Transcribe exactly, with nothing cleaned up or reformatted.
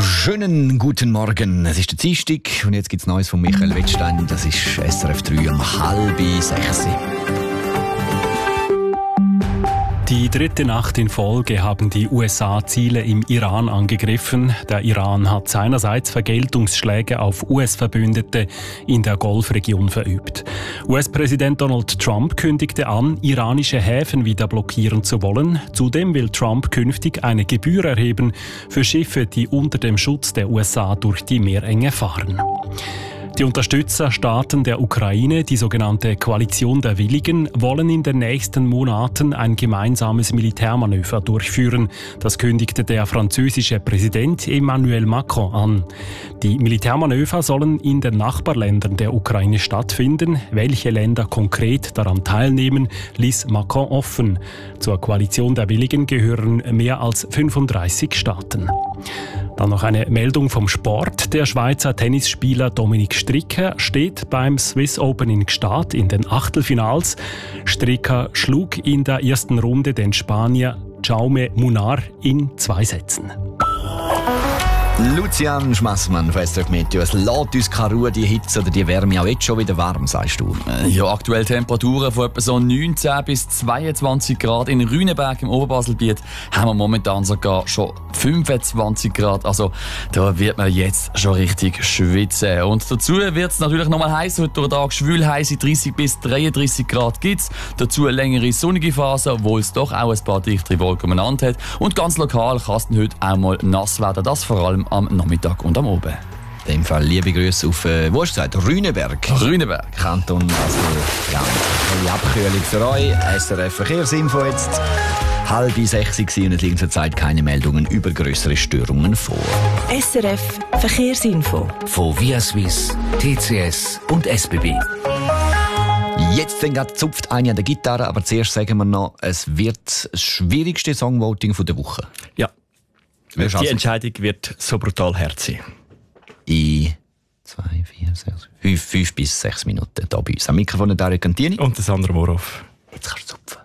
Schönen guten Morgen. Es ist der Dienstag und jetzt gibt es Neues von Michael Wettstein. Das ist S R F drei um halb sechs. Die dritte Nacht in Folge haben die U S A Ziele im Iran angegriffen. Der Iran hat seinerseits Vergeltungsschläge auf U S-Verbündete in der Golfregion verübt. U S-Präsident Donald Trump kündigte an, iranische Häfen wieder blockieren zu wollen. Zudem will Trump künftig eine Gebühr erheben für Schiffe, die unter dem Schutz der U S A durch die Meerenge fahren. Die Unterstützerstaaten der Ukraine, die sogenannte Koalition der Willigen, wollen in den nächsten Monaten ein gemeinsames Militärmanöver durchführen. Das kündigte der französische Präsident Emmanuel Macron an. Die Militärmanöver sollen in den Nachbarländern der Ukraine stattfinden. Welche Länder konkret daran teilnehmen, ließ Macron offen. Zur Koalition der Willigen gehören mehr als fünfunddreißig Staaten. Dann noch eine Meldung vom Sport. Der Schweizer Tennisspieler Dominik Stricker steht beim Swiss Open in Gstaad in den Achtelfinals. Stricker schlug in der ersten Runde den Spanier Jaume Munar in zwei Sätzen. Lucian Schmassmann von S R F Meteo. Es lässt uns keine Ruhe, die Hitze oder die Wärme. Auch jetzt schon wieder warm, sagst du? Ja, aktuell Temperaturen von etwa so neunzehn bis zweiundzwanzig Grad. In Rüneberg im Oberbaselbiet haben wir momentan sogar schon fünfundzwanzig Grad. Also da wird man jetzt schon richtig schwitzen. Und dazu wird es natürlich nochmal heiß. Heute durch den Tag schwül heiße dreißig bis dreiunddreißig Grad gibt's. Dazu eine längere sonnige Phase, obwohl es doch auch ein paar dichtere Wolken umeinander hat. Und ganz lokal kann es heute auch mal nass werden. Das vor allem am Nachmittag und am Abend. In dem Fall liebe Grüße auf, äh, wo hast du gesagt? Rüneberg. Rüneberg. Kanton Basel. Ja, eine Abkühlung für euch. S R F Verkehrsinfo jetzt. Halb sechs war und es liegen zurzeit keine Meldungen über grössere Störungen vor. S R F Verkehrsinfo. Von Viaswiss, T C S und S B B. Jetzt dann gerade zupft eine an der Gitarre, aber zuerst sagen wir noch, es wird das schwierigste Songvoting der Woche. Ja. Die also Entscheidung wird so brutal hart sein. In zwei, vier, sechs, fünf, fünf bis sechs Minuten hier bei uns. Am Mikrofon der Dario Cantini. Und der Sandro Moroff. Jetzt kannst du zupfen.